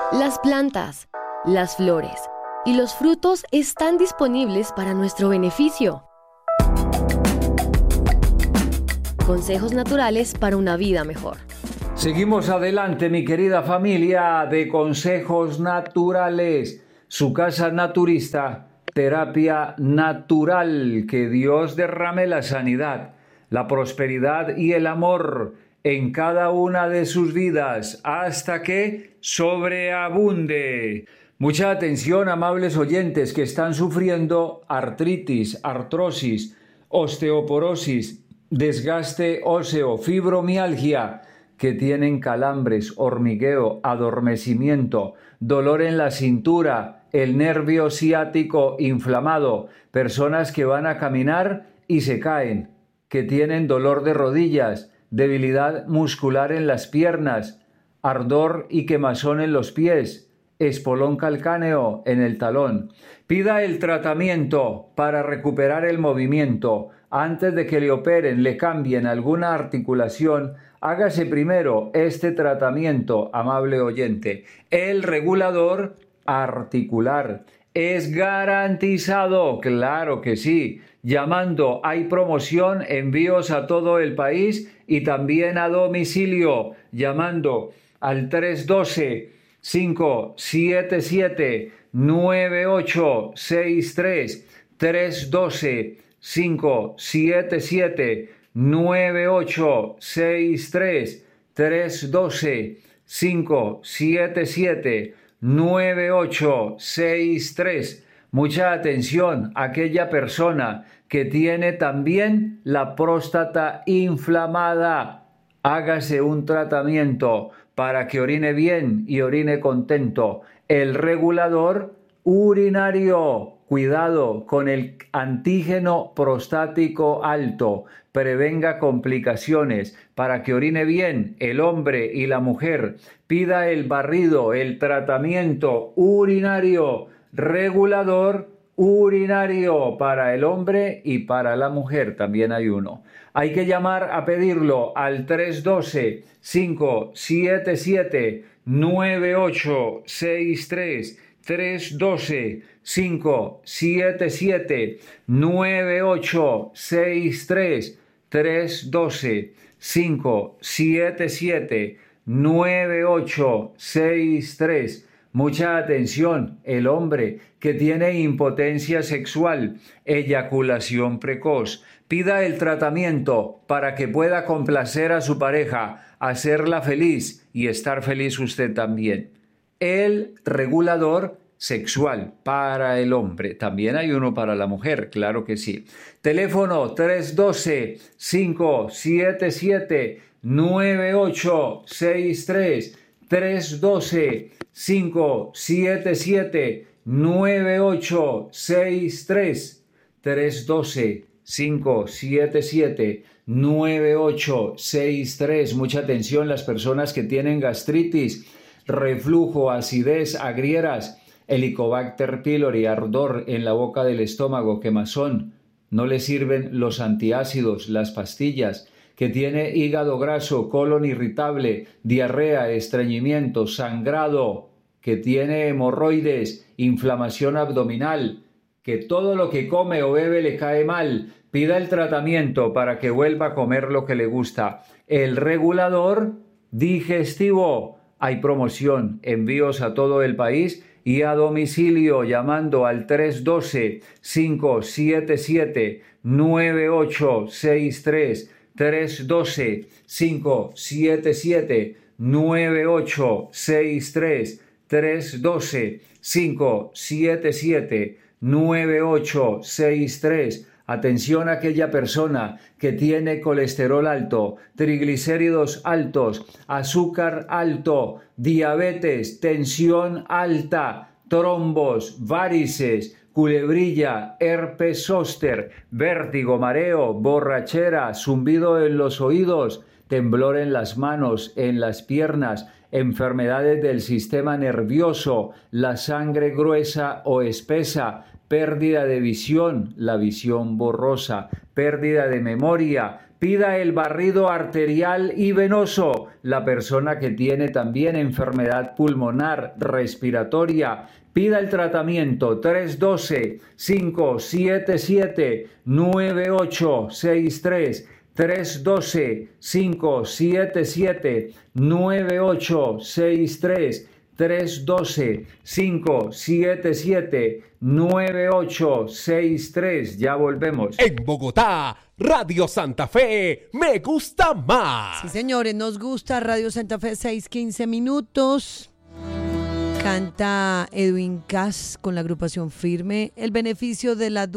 Las plantas, las flores y los frutos están disponibles para nuestro beneficio. Consejos naturales para una vida mejor. Seguimos adelante, mi querida familia de Consejos Naturales, su casa naturista, terapia natural. Que Dios derrame la sanidad, la prosperidad y el amor en cada una de sus vidas hasta que sobreabunde. Mucha atención, amables oyentes que están sufriendo artritis, artrosis, osteoporosis, desgaste óseo, fibromialgia, que tienen calambres, hormigueo, adormecimiento, dolor en la cintura, el nervio ciático inflamado, personas que van a caminar y se caen, que tienen dolor de rodillas, debilidad muscular en las piernas, ardor y quemazón en los pies, espolón calcáneo en el talón. Pida el tratamiento para recuperar el movimiento. Antes de que le operen, le cambien alguna articulación, hágase primero este tratamiento, amable oyente. El regulador articular es garantizado, claro que sí. Llamando, hay promoción, envíos a todo el país y también a domicilio. Llamando al 312-577-9863, 312-577-9863, 312-577-9863. Mucha atención, aquella persona que tiene también la próstata inflamada. Hágase un tratamiento para que orine bien y orine contento. El regulador urinario. Cuidado con el antígeno prostático alto. Prevenga complicaciones para que orine bien el hombre y la mujer. Pida el barrido, el tratamiento urinario. Regulador urinario para el hombre y para la mujer también hay uno. Hay que llamar a pedirlo al 312-577-9863, 312-577-9863, 312-577-9863. Mucha atención, el hombre que tiene impotencia sexual, eyaculación precoz, pida el tratamiento para que pueda complacer a su pareja, hacerla feliz y estar feliz usted también. El regulador sexual para el hombre, también hay uno para la mujer, claro que sí. Teléfono 312-577-9863, 312-577-9863, 312-577-9863. Mucha atención, las personas que tienen gastritis, reflujo, acidez, agrieras, Helicobacter pylori, ardor en la boca del estómago, quemazón. No le sirven los antiácidos, las pastillas. Que tiene hígado graso, colon irritable, diarrea, estreñimiento, sangrado, que tiene hemorroides, inflamación abdominal, que todo lo que come o bebe le cae mal, pida el tratamiento para que vuelva a comer lo que le gusta. El regulador digestivo, hay promoción, envíos a todo el país y a domicilio llamando al 312-577-9863, 312-577-9863, 312-577-9863. Atención a aquella persona que tiene colesterol alto, triglicéridos altos, azúcar alto, diabetes, tensión alta, trombos, varices, culebrilla, herpes zóster, vértigo, mareo, borrachera, zumbido en los oídos, temblor en las manos, en las piernas, enfermedades del sistema nervioso, la sangre gruesa o espesa, pérdida de visión, la visión borrosa, pérdida de memoria, Pida el barrido arterial y venoso. La persona que tiene también enfermedad pulmonar respiratoria, pida el tratamiento 312-577-9863. 312-577-9863. 312-577-9863. Ya volvemos. En Bogotá, Radio Santa Fe, me gusta más. Sí, señores, nos gusta Radio Santa Fe, 6:15 minutos. Canta Edwin Cass con la agrupación Firme. El beneficio de la